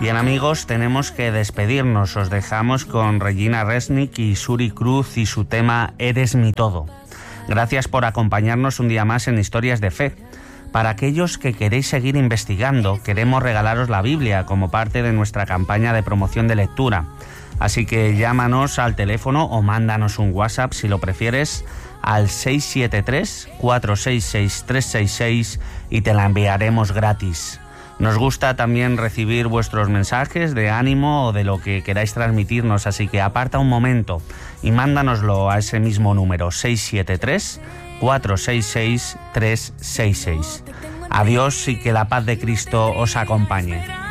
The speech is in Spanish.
Bien, amigos, tenemos que despedirnos. Os dejamos con Regina Resnick y Suri Cruz y su tema Eres mi todo. Gracias por acompañarnos un día más en Historias de Fe. Para aquellos que queréis seguir investigando, queremos regalaros la Biblia como parte de nuestra campaña de promoción de lectura. Así que llámanos al teléfono o mándanos un WhatsApp si lo prefieres al 673-466-366 y te la enviaremos gratis. Nos gusta también recibir vuestros mensajes de ánimo o de lo que queráis transmitirnos, así que aparta un momento y mándanoslo a ese mismo número, 673-466-366. Adiós y que la paz de Cristo os acompañe.